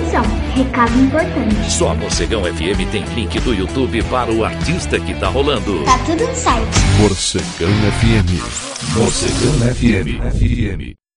Atenção, recado importante. Só Morcegão FM tem link do YouTube para o artista que tá rolando. Tá tudo no site. Morcegão FM. Morcegão FM.